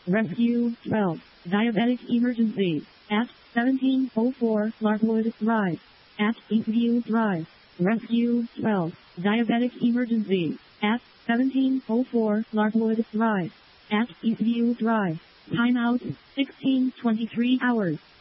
Rescue 12. Diabetic emergency. At 1704 Larkwood Drive. At Eastview Drive. Rescue 12. Diabetic emergency. At 1704 Larkwood Drive. At Eastview Drive. Timeout 16:23 hours.